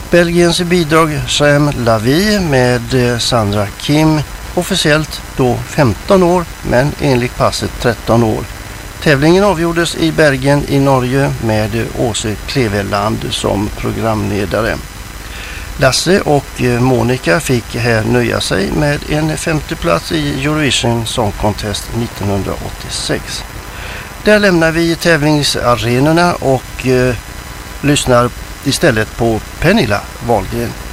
Belgiens bidrag Sam Lavie med Sandra Kim, officiellt då 15 år men enligt passet 13 år. Tävlingen avgjordes i Bergen i Norge med Åse Kleveland som programledare. Lasse och Monica fick här nöja sig med en 5:e plats i Eurovision Song Contest 1986. Där lämnar vi tävlingsarenorna och lyssnar istället på Pernilla Wahlgren.